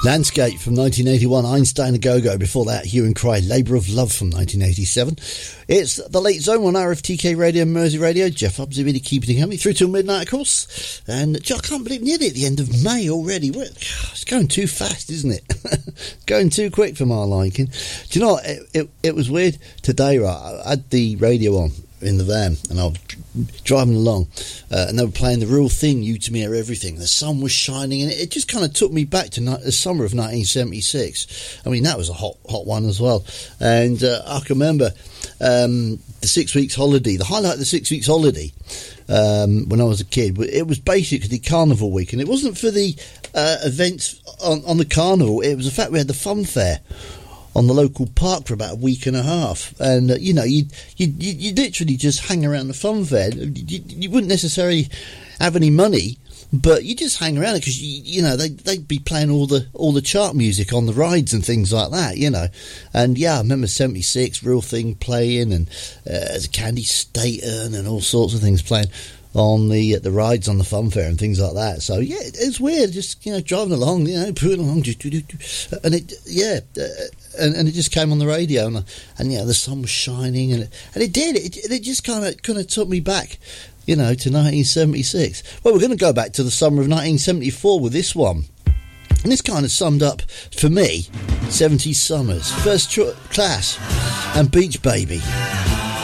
Landscape from 1981, Einstein A Go-Go. Before that, Hue and Cry, Labour of Love from 1987. It's the Late Zone on RFTK Radio, Mersey Radio. Jeff Hubbs really keeping it coming through till midnight, of course. And I can't believe nearly at the end of May already. It's going too fast, isn't it? Going too quick for my liking. Do you know what? It was weird today, right? I had the radio on in the van and I was driving along and they were playing The Real Thing, You To Me Are Everything. The sun was shining and it just kind of took me back to the summer of 1976. I mean, that was a hot one as well. And I can remember the 6 weeks holiday, the highlight of the 6 weeks holiday when I was a kid. It was basically Carnival Week, and it wasn't for the events on the Carnival. It was the fact we had the fun fair on the local park for about a week and a half, and you literally just hang around the fun fair. You wouldn't necessarily have any money, but you just hang around it because they'd be playing all the chart music on the rides and things like that, And yeah, I remember '76 Real Thing playing, and Candy Staten and all sorts of things playing on the rides on the fun fair and things like that. So yeah, it's weird, just driving along, putting along, and it just came on the radio, and the sun was shining, and it just kind of took me back, to 1976. Well, we're going to go back to the summer of 1974 with this one, and this kind of summed up for me 70s summers. First Class and Beach Baby.